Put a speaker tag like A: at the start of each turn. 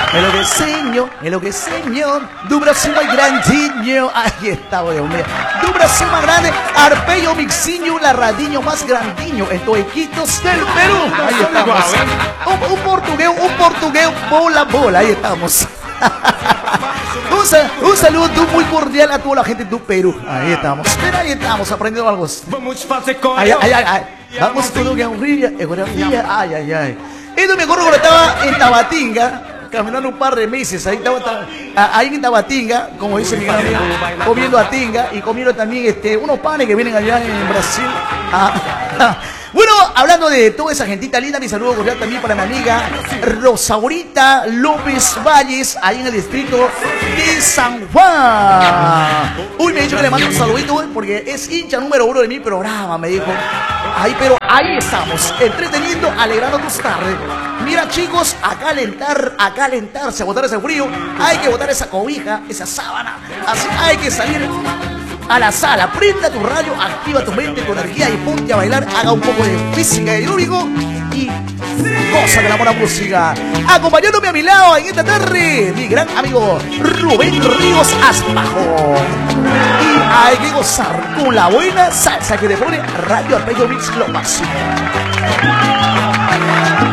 A: es lo que señor, du Brasil más grandinho, ahí está, Dios mío, du Brasil más grande, arpello mixiño, la radiño más grandinho, estos equitos del Perú, ahí estamos, un portugués, bola, ahí estamos. Un saludo muy cordial a toda la gente de Perú. Ahí estamos. Mira, ahí estamos aprendiendo algo. Ay. Vamos todo geografía. Ay. Esto me acuerdo cuando estaba en Tabatinga, caminando un par de meses. Ahí en Tabatinga, como dice mi gran amigo, comiendo a tinga y comiendo también unos panes que vienen allá en Brasil. Bueno, hablando de toda esa gentita linda, mi saludo cordial también para mi amiga Rosaurita López Valles, ahí en el distrito de San Juan. Uy, me ha dicho que le mando un saludito porque es hincha número 1 de mi programa, me dijo. Pero ahí estamos, entreteniendo, alegrando tus tardes. Mira, chicos, a calentarse, a botar ese frío. Hay que botar esa cobija, esa sábana. Así hay que salir a la sala, prenda tu radio, activa tu mente, tu energía y ponte a bailar, haga un poco de física y lúdico y goza de la buena música. Acompañándome a mi lado en esta tarde, mi gran amigo Rubén Ríos Aspajo. Y hay que gozar con la buena salsa que te pone Radio Arpegio Mix lo máximo.